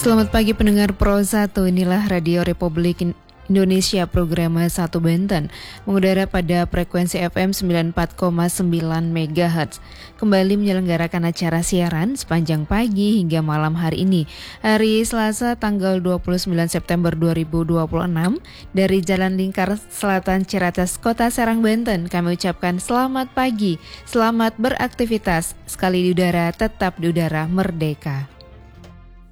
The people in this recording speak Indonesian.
Selamat pagi pendengar Pro 1, inilah Radio Republik Indonesia program 1 Banten, mengudara pada frekuensi FM 94,9 MHz. Kembali menyelenggarakan acara siaran sepanjang pagi hingga malam hari ini, hari Selasa tanggal 29 September 2026, dari Jalan Lingkar Selatan Ciracas, Kota Serang, Banten. Kami ucapkan selamat pagi, selamat beraktivitas, sekali di udara, tetap di udara, merdeka.